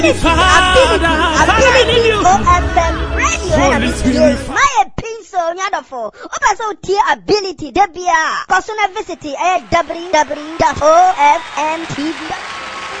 Ability, OFM radio, my pencil, Yadafo. Also, tier ability, Debia. Personal visit, www.ofmtv.com.